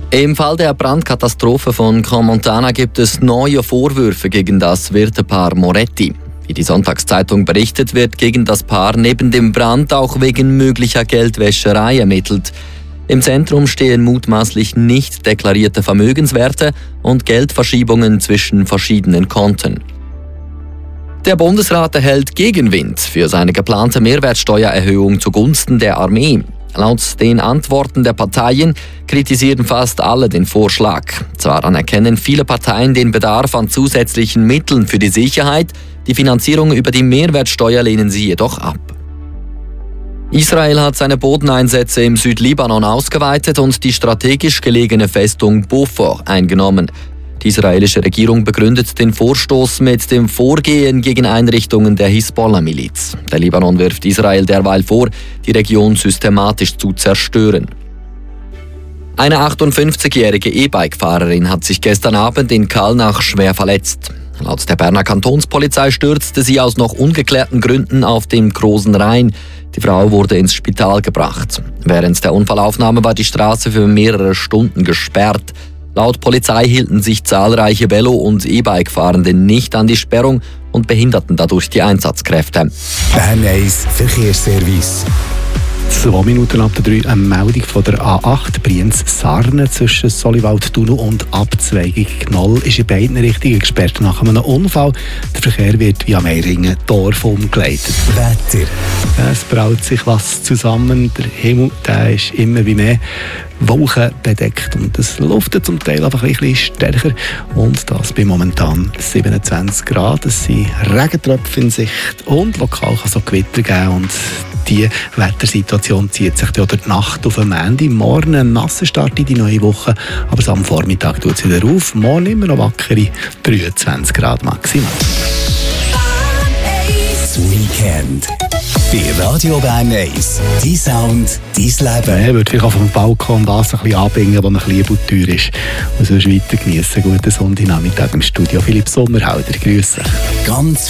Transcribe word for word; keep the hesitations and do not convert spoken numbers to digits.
Im Fall der Brandkatastrophe von Crans-Montana gibt es neue Vorwürfe gegen das Wirtepaar Moretti. Wie die Sonntagszeitung berichtet, wird gegen das Paar neben dem Brand auch wegen möglicher Geldwäscherei ermittelt. Im Zentrum stehen mutmaßlich nicht deklarierte Vermögenswerte und Geldverschiebungen zwischen verschiedenen Konten. Der Bundesrat erhält Gegenwind für seine geplante Mehrwertsteuererhöhung zugunsten der Armee. Laut den Antworten der Parteien kritisieren fast alle den Vorschlag. Zwar anerkennen viele Parteien den Bedarf an zusätzlichen Mitteln für die Sicherheit, die Finanzierung über die Mehrwertsteuer lehnen sie jedoch ab. Israel hat seine Bodeneinsätze im Südlibanon ausgeweitet und die strategisch gelegene Festung Beaufort eingenommen. Die israelische Regierung begründet den Vorstoß mit dem Vorgehen gegen Einrichtungen der Hisbollah-Miliz. Der Libanon wirft Israel derweil vor, die Region systematisch zu zerstören. Eine achtundfünfzigjährige E-Bike-Fahrerin hat sich gestern Abend in Kallnach schwer verletzt. Laut der Berner Kantonspolizei stürzte sie aus noch ungeklärten Gründen auf dem Großen Rhein. Die Frau wurde ins Spital gebracht. Während der Unfallaufnahme war die Straße für mehrere Stunden gesperrt. Laut Polizei hielten sich zahlreiche Velo- und E-Bike-Fahrende nicht an die Sperrung und behinderten dadurch die Einsatzkräfte. Bern eins Verkehrsservice. Zwei Minuten ab der drei, eine Meldung von der A acht Brienz-Sarne zwischen Soliwald-Tunnel und Abzweigung Knoll ist in beiden Richtungen gesperrt nach einem Unfall. Der Verkehr wird via Meiringen-Dorf umgeleitet. Wetter. Es braut sich was zusammen. Der Himmel der ist immer wie mehr Wolken bedeckt und es luftet zum Teil einfach ein bisschen stärker. Und das bei momentan siebenundzwanzig Grad. Es sind Regentröpfe in Sicht und lokal kann es auch Gewitter geben. Und die Wettersituation zieht sich durch die Nacht auf am Ende. Morgen ein nasser Start in die neue Woche, aber am Vormittag tut es wieder auf. Morgen immer noch wackere dreiundzwanzig Grad maximal. Das Weekend. Bei Radio Bern eins. Dein Sound, dein Leben. Ich würde vielleicht auf dem Balkon das ein bisschen anbringen, was ein bisschen teuer ist. Und sonst weiter genießen. Guten Sonntagnachmittag im Studio. Philipp Sommerhalder, grüße. Ganz